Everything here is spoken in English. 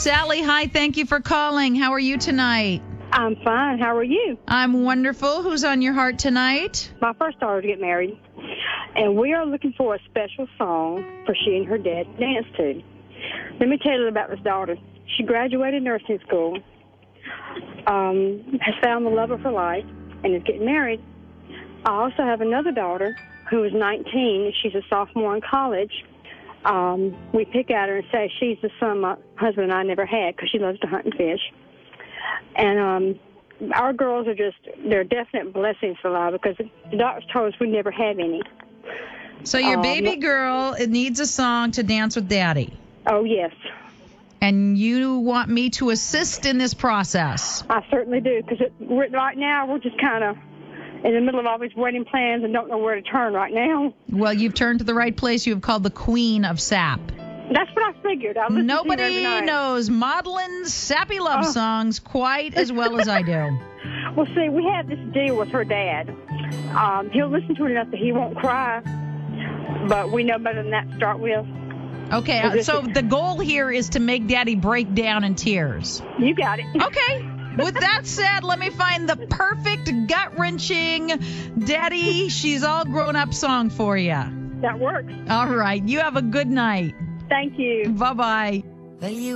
Sally, hi. Thank you for calling. How are you tonight? I'm fine. How are you? I'm wonderful. Who's on your heart tonight? My first daughter to get married, and we are looking for a special song for she and her dad to dance to. Let me tell you about this daughter. She graduated nursing school, has found the love of her life, and is getting married. I also have another daughter who is 19. She's a sophomore in college. We pick at her and say she's the son my husband and I never had because she loves to hunt and fish. And our girls are they're definite blessings for life because the doctors told us we never have any. So your baby girl needs a song to dance with Daddy. Oh, yes. And you want me to assist in this process? I certainly do because right now we're just kind of in the middle of all these wedding plans and don't know where to turn right now. Well, you've turned to the right place. You have called the Queen of Sap. That's what I figured. Nobody knows maudlin, sappy love songs quite as well as I do. Well, see, we have this deal with her dad. He'll listen to it enough that he won't cry, but we know better than that to start with. Okay, so the goal here is to make Daddy break down in tears. You got it. Okay. With that said, let me find the perfect gut-wrenching Daddy, she's all grown up song for you. That works. All right. You have a good night. Thank you. Bye-bye. Well, you